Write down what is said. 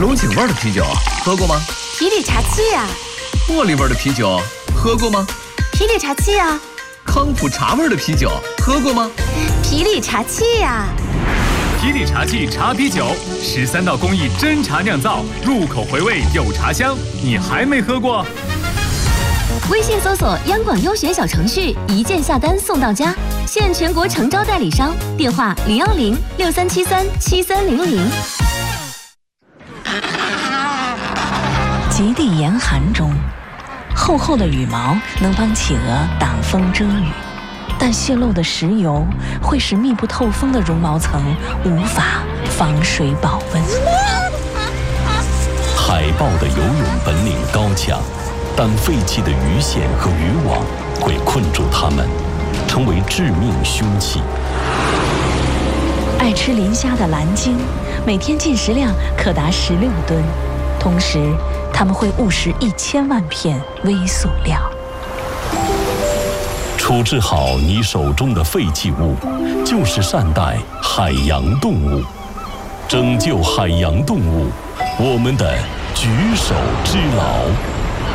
龙井味的啤酒喝过吗？ 皮里茶七呀。 茉莉味的啤酒喝过吗？ 皮里茶七呀。 康普茶味的啤酒喝过吗？ 皮里茶七呀。 皮里茶器茶啤酒，13道工艺真茶酿造，入口回味有茶香。你还没喝过？ 微信搜索央广优选小程序，一键下单送到家，现全国诚招代理商，电话010-6373-7300。 极地严寒中，厚厚的羽毛能帮企鹅挡风遮雨，但泄漏的石油会使密不透风的绒毛层无法防水保温。 海豹的游泳本领高强，但废弃的鱼线和渔网会困住它们，成为致命凶器。 爱吃磷虾的蓝鲸，每天进食量可达16吨，同时它们会误食1000万片微塑料。 处置好你手中的废弃物，就是善待海洋动物，拯救海洋动物，我们的举手之劳。